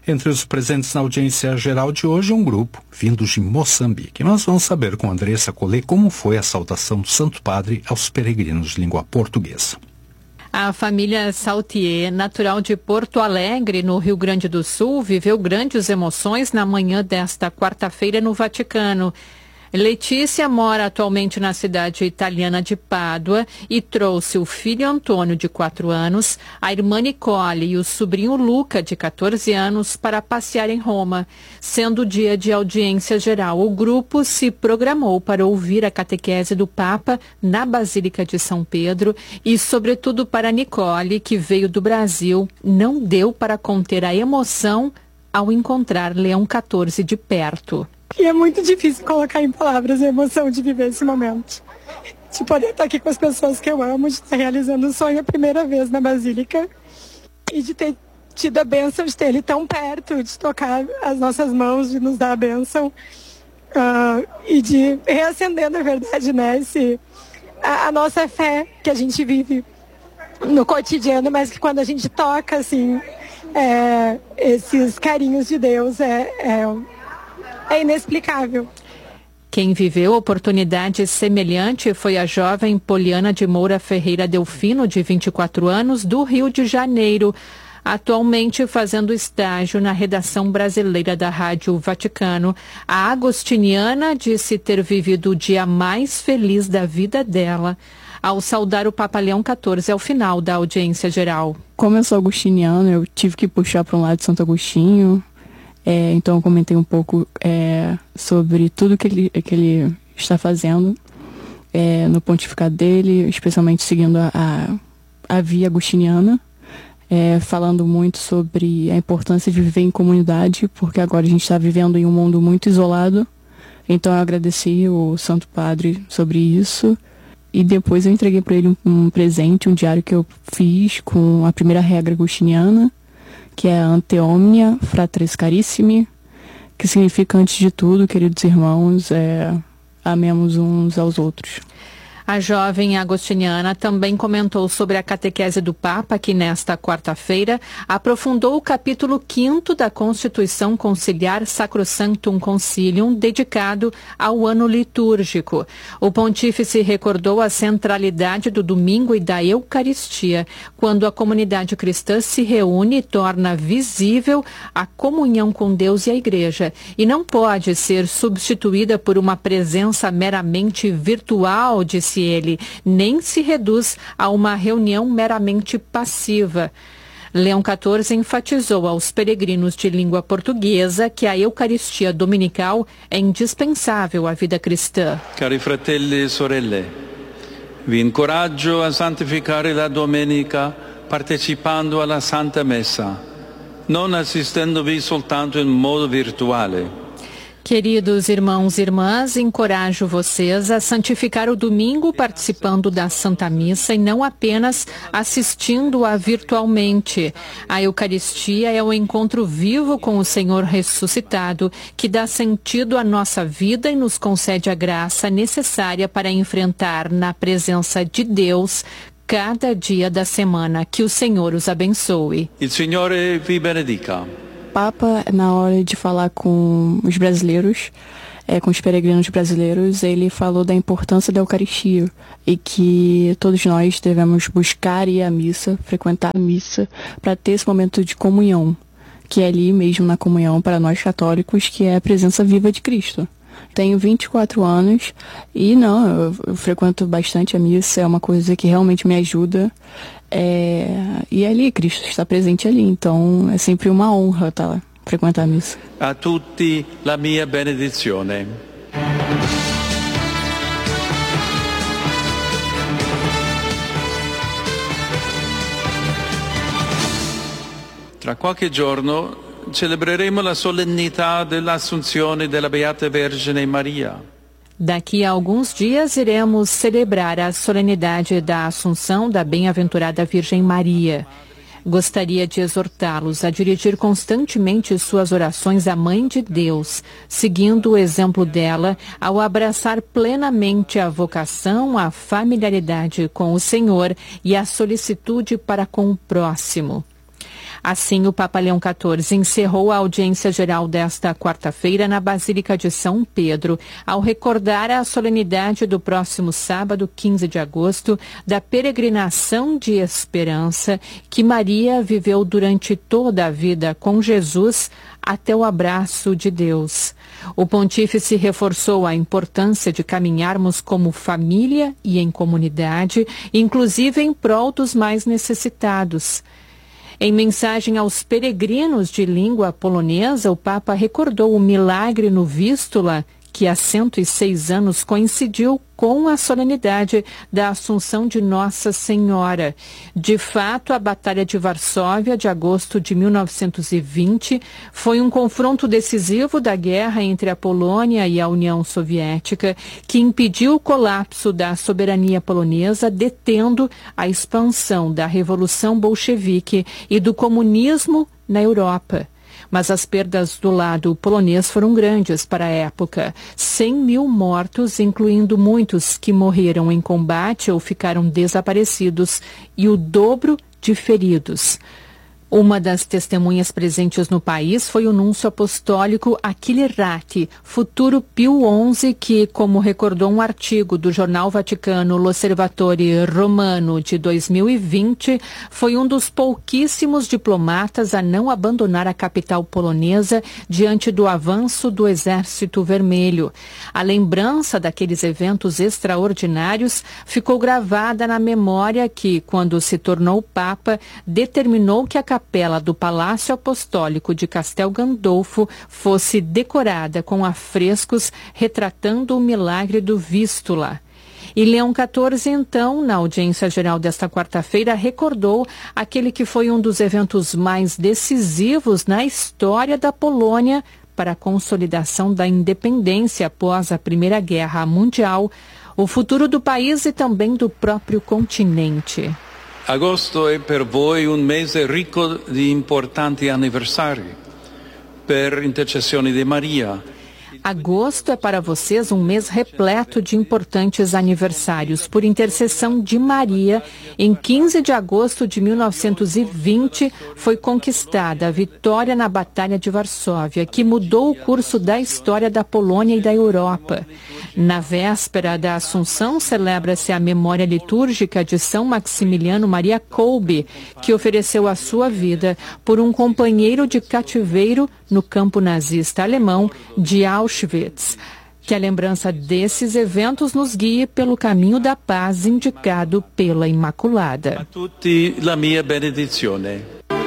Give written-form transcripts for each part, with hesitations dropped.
Entre os presentes na audiência geral de hoje, um grupo vindos de Moçambique. Nós vamos saber com Andressa Collet como foi a saudação do Santo Padre aos peregrinos de língua portuguesa. A família Saltier, natural de Porto Alegre, no Rio Grande do Sul, viveu grandes emoções na manhã desta quarta-feira no Vaticano. Letícia mora atualmente na cidade italiana de Pádua e trouxe o filho Antônio, de 4 anos, a irmã Nicole e o sobrinho Luca, de 14 anos, para passear em Roma. Sendo dia de audiência geral, o grupo se programou para ouvir a catequese do Papa na Basílica de São Pedro e, sobretudo, para Nicole, que veio do Brasil, não deu para conter a emoção ao encontrar Leão XIV de perto. E é muito difícil colocar em palavras a emoção de viver esse momento. De poder estar aqui com as pessoas que eu amo, de estar realizando o sonho a primeira vez na Basílica. E de ter tido a bênção de ter ele tão perto, de tocar as nossas mãos, de nos dar a bênção. E de reacender, na verdade, né, a nossa fé que a gente vive no cotidiano, mas que quando a gente toca, assim, esses carinhos de Deus é inexplicável. Quem viveu oportunidade semelhante foi a jovem Poliana de Moura Ferreira Delfino, de 24 anos, do Rio de Janeiro, atualmente fazendo estágio na redação brasileira da Rádio Vaticano. A agostiniana disse ter vivido o dia mais feliz da vida dela ao saudar o Papa Leão XIV ao final da audiência geral. Como eu sou agostiniana, eu tive que puxar para um lado de Santo Agostinho. Então eu comentei um pouco sobre tudo que ele está fazendo no pontificado dele, especialmente seguindo a via agostiniana, falando muito sobre a importância de viver em comunidade, porque agora a gente está vivendo em um mundo muito isolado. Então eu agradeci o Santo Padre sobre isso. E depois eu entreguei para ele um presente, um diário que eu fiz com a primeira regra agostiniana, que é Ante Omnia Fratres Carissimi, que significa, antes de tudo, queridos irmãos, amemos uns aos outros. A jovem agostiniana também comentou sobre a catequese do Papa, que nesta quarta-feira aprofundou o capítulo 5º da Constituição Conciliar Sacrosanctum Concilium, dedicado ao ano litúrgico. O pontífice recordou a centralidade do domingo e da Eucaristia, quando a comunidade cristã se reúne e torna visível a comunhão com Deus e a Igreja, e não pode ser substituída por uma presença meramente virtual, disse ele, nem se reduz a uma reunião meramente passiva. Leão XIV enfatizou aos peregrinos de língua portuguesa que a Eucaristia dominical é indispensável à vida cristã. Cari fratelli e sorelle, vi incoraggio a santificare la domenica partecipando alla Santa Messa, non assistendovi soltanto in modo virtuale. Queridos irmãos e irmãs, encorajo vocês a santificar o domingo participando da Santa Missa e não apenas assistindo-a virtualmente. A Eucaristia é o encontro vivo com o Senhor ressuscitado, que dá sentido à nossa vida e nos concede a graça necessária para enfrentar na presença de Deus cada dia da semana. Que o Senhor os abençoe. Il Signore vi benedica. Papa, na hora de falar com os brasileiros, com os peregrinos brasileiros, ele falou da importância da Eucaristia e que todos nós devemos buscar ir à missa, frequentar a missa, para ter esse momento de comunhão, que é ali mesmo na comunhão para nós católicos, que é a presença viva de Cristo. Tenho 24 anos e eu frequento bastante a missa, é uma coisa que realmente me ajuda. E ali, Cristo está presente ali, então é sempre uma honra estar lá, frequentar a missa. A tutti la mia benedizione. Tra qualche giorno celebreremo la solennità dell'Assunzione della Beata Vergine Maria. Daqui a alguns dias iremos celebrar a solenidade da Assunção da Bem-aventurada Virgem Maria. Gostaria de exortá-los a dirigir constantemente suas orações à Mãe de Deus, seguindo o exemplo dela ao abraçar plenamente a vocação, a familiaridade com o Senhor e a solicitude para com o próximo. Assim, o Papa Leão XIV encerrou a audiência geral desta quarta-feira na Basílica de São Pedro, ao recordar a solenidade do próximo sábado, 15 de agosto, da peregrinação de esperança que Maria viveu durante toda a vida com Jesus até o abraço de Deus. O pontífice reforçou a importância de caminharmos como família e em comunidade, inclusive em prol dos mais necessitados. Em mensagem aos peregrinos de língua polonesa, o Papa recordou o milagre no Vístula, que há 106 anos coincidiu com a solenidade da Assunção de Nossa Senhora. De fato, a Batalha de Varsóvia, de agosto de 1920, foi um confronto decisivo da guerra entre a Polônia e a União Soviética, que impediu o colapso da soberania polonesa, detendo a expansão da Revolução Bolchevique e do comunismo na Europa. Mas as perdas do lado polonês foram grandes para a época. 100 mil mortos, incluindo muitos que morreram em combate ou ficaram desaparecidos, e o dobro de feridos. Uma das testemunhas presentes no país foi o núncio apostólico Achille Ratti, futuro Pio XI, que, como recordou um artigo do jornal vaticano L'Osservatore Romano de 2020, foi um dos pouquíssimos diplomatas a não abandonar a capital polonesa diante do avanço do Exército Vermelho. A lembrança daqueles eventos extraordinários ficou gravada na memória que, quando se tornou Papa, determinou que a capela do Palácio Apostólico de Castel Gandolfo fosse decorada com afrescos retratando o milagre do Vístula. E Leão XIV, então, na audiência geral desta quarta-feira, recordou aquele que foi um dos eventos mais decisivos na história da Polônia para a consolidação da independência após a Primeira Guerra Mundial, o futuro do país e também do próprio continente. Agosto è per voi un mese ricco di importanti anniversari. Per intercessione di Maria. Agosto é para vocês um mês repleto de importantes aniversários. Por intercessão de Maria, em 15 de agosto de 1920, foi conquistada a vitória na Batalha de Varsóvia, que mudou o curso da história da Polônia e da Europa. Na véspera da Assunção, celebra-se a memória litúrgica de São Maximiliano Maria Kolbe, que ofereceu a sua vida por um companheiro de cativeiro no campo nazista alemão de Auschwitz. Que a lembrança desses eventos nos guie pelo caminho da paz indicado pela Imaculada. A tutti la mia benedizione.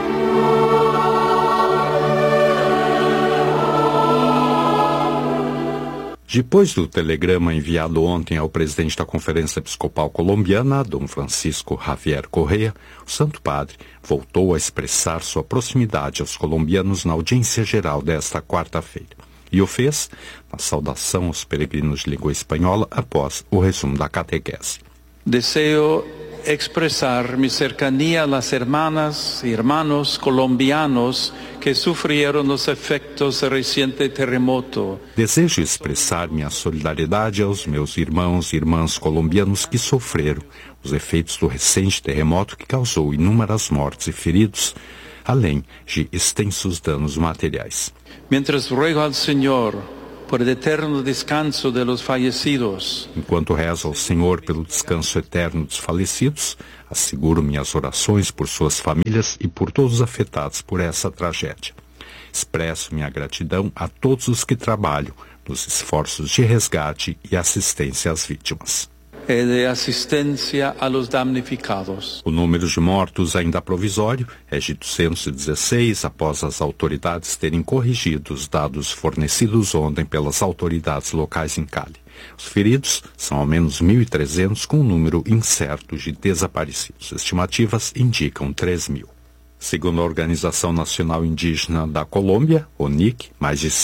Depois do telegrama enviado ontem ao presidente da Conferência Episcopal Colombiana, Dom Francisco Javier Correa, o Santo Padre voltou a expressar sua proximidade aos colombianos na audiência geral desta quarta-feira. E o fez na saudação aos peregrinos de língua espanhola após o resumo da catequese. Deseo expresar mi cercanía a las hermanas y hermanos colombianos que sufrieron los efectos del reciente terremoto. Desejo expressar minha solidariedade aos meus irmãos e irmãs colombianos que sofreram os efeitos do recente terremoto que causou inúmeras mortes e feridos, além de extensos danos materiais. Mientras ruego al Señor por el eterno descanso de los fallecidos. Enquanto rezo ao Senhor pelo descanso eterno dos falecidos, asseguro minhas orações por suas famílias e por todos afetados por essa tragédia. Expresso minha gratidão a todos os que trabalham nos esforços de resgate e assistência às vítimas. E de assistência a los damnificados. O número de mortos ainda provisório é de 216 após as autoridades terem corrigido os dados fornecidos ontem pelas autoridades locais em Cali. Os feridos são ao menos 1.300 com um número incerto de desaparecidos. Estimativas indicam 3.000. Segundo a Organização Nacional Indígena da Colômbia, ONIC, mais de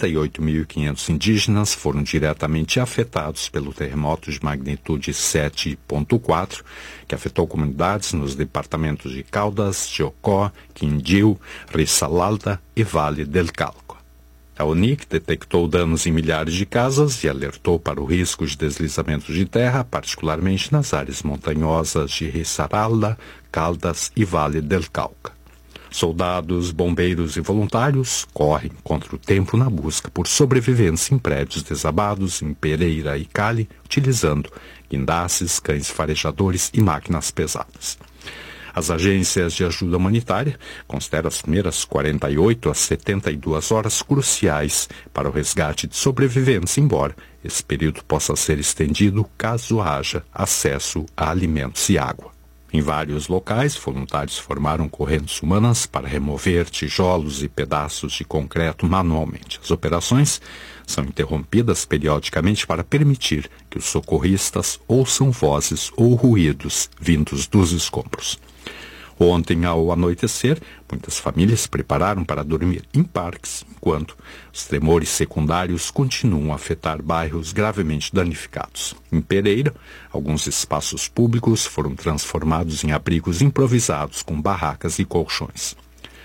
68.500 indígenas foram diretamente afetados pelo terremoto de magnitude 7.4, que afetou comunidades nos departamentos de Caldas, Chocó, Quindío, Risaralda e Vale del Cauca. A ONIC detectou danos em milhares de casas e alertou para o risco de deslizamento de terra, particularmente nas áreas montanhosas de Risaralda, Caldas e Vale del Cauca. Soldados, bombeiros e voluntários correm contra o tempo na busca por sobreviventes em prédios desabados em Pereira e Cali, utilizando guindastes, cães farejadores e máquinas pesadas. As agências de ajuda humanitária consideram as primeiras 48 a 72 horas cruciais para o resgate de sobreviventes, embora esse período possa ser estendido caso haja acesso a alimentos e água. Em vários locais, voluntários formaram correntes humanas para remover tijolos e pedaços de concreto manualmente. As operações são interrompidas periodicamente para permitir que os socorristas ouçam vozes ou ruídos vindos dos escombros. Ontem, ao anoitecer, muitas famílias se prepararam para dormir em parques, enquanto os tremores secundários continuam a afetar bairros gravemente danificados. Em Pereira, alguns espaços públicos foram transformados em abrigos improvisados com barracas e colchões.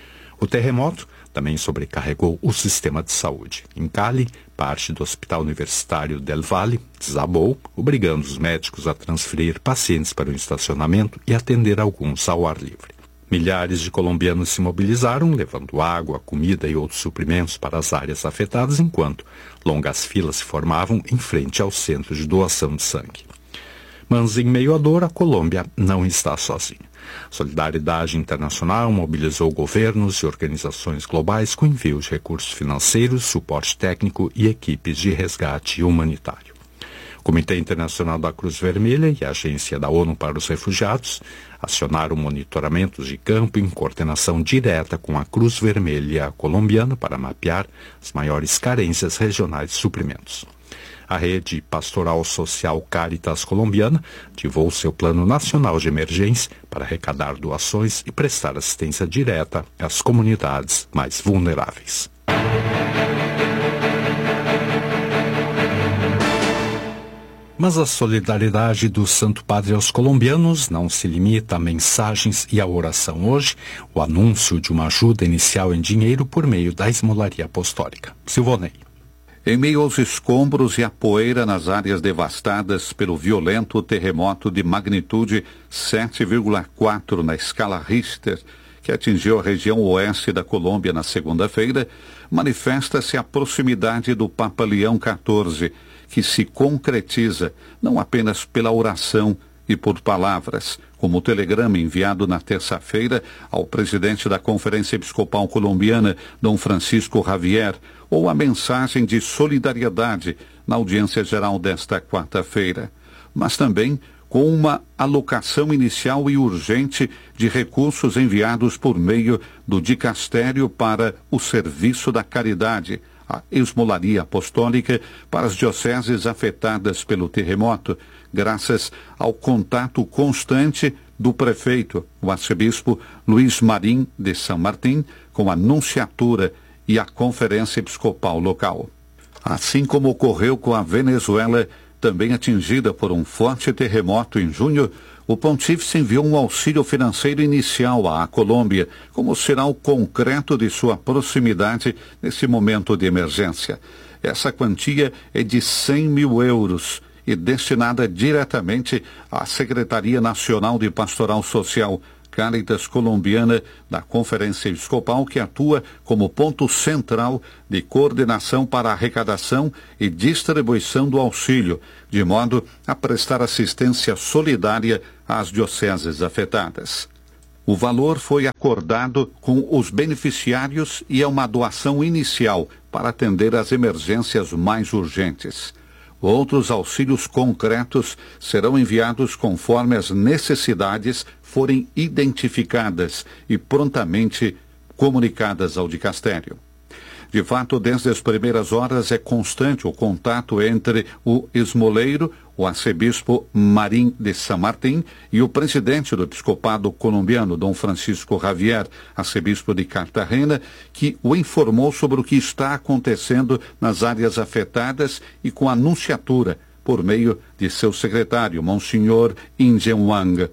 O terremoto também sobrecarregou o sistema de saúde. Em Cali, parte do Hospital Universitário del Valle desabou, obrigando os médicos a transferir pacientes para o estacionamento e atender alguns ao ar livre. Milhares de colombianos se mobilizaram, levando água, comida e outros suprimentos para as áreas afetadas, enquanto longas filas se formavam em frente ao centro de doação de sangue. Mas, em meio à dor, a Colômbia não está sozinha. Solidariedade Internacional mobilizou governos e organizações globais com envio de recursos financeiros, suporte técnico e equipes de resgate humanitário. O Comitê Internacional da Cruz Vermelha e a Agência da ONU para os Refugiados acionaram monitoramentos de campo em coordenação direta com a Cruz Vermelha colombiana para mapear as maiores carências regionais de suprimentos. A Rede Pastoral Social Caritas Colombiana ativou seu Plano Nacional de Emergência para arrecadar doações e prestar assistência direta às comunidades mais vulneráveis. Mas a solidariedade do Santo Padre aos colombianos não se limita a mensagens e a oração. Hoje, o anúncio de uma ajuda inicial em dinheiro por meio da esmolaria apostólica. Silvonei. Em meio aos escombros e à poeira nas áreas devastadas pelo violento terremoto de magnitude 7,4 na escala Richter, que atingiu a região oeste da Colômbia na segunda-feira, manifesta-se a proximidade do Papa Leão XIV, que se concretiza não apenas pela oração e por palavras, como o telegrama enviado na terça-feira ao presidente da Conferência Episcopal Colombiana, Dom Francisco Javier, ou a mensagem de solidariedade na audiência geral desta quarta-feira, mas também com uma alocação inicial e urgente de recursos enviados por meio do Dicastério para o Serviço da Caridade, a esmolaria apostólica para as dioceses afetadas pelo terremoto, graças ao contato constante do prefeito, o arcebispo Luiz Marim de San Martín, com a nunciatura e a conferência episcopal local. Assim como ocorreu com a Venezuela, também atingida por um forte terremoto em junho, o pontífice enviou um auxílio financeiro inicial à Colômbia, como sinal concreto de sua proximidade nesse momento de emergência. Essa quantia é de 100 mil euros e destinada diretamente à Secretaria Nacional de Pastoral Social, Caritas Colombiana, da Conferência Episcopal, que atua como ponto central de coordenação para a arrecadação e distribuição do auxílio, de modo a prestar assistência solidária às dioceses afetadas. O valor foi acordado com os beneficiários e é uma doação inicial para atender às emergências mais urgentes. Outros auxílios concretos serão enviados conforme as necessidades forem identificadas e prontamente comunicadas ao dicastério. De fato, desde as primeiras horas é constante o contato entre o esmoleiro, o arcebispo Marim de San Martín, e o presidente do episcopado colombiano, Dom Francisco Javier, arcebispo de Cartagena, que o informou sobre o que está acontecendo nas áreas afetadas e com a nunciatura, por meio de seu secretário, Monsenhor Ingen Wang.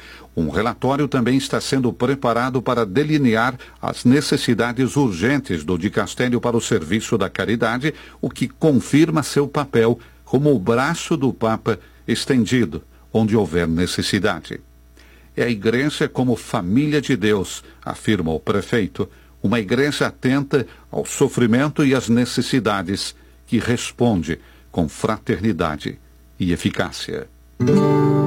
Um relatório também está sendo preparado para delinear as necessidades urgentes do dicastério para o serviço da caridade, o que confirma seu papel como o braço do Papa estendido, onde houver necessidade. é a igreja como família de Deus, afirma o prefeito, uma igreja atenta ao sofrimento e às necessidades, que responde com fraternidade e eficácia.